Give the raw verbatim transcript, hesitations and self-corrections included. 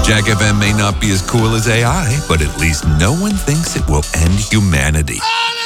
Jack F M may not be as cool as A I, but at least no one thinks it will end humanity.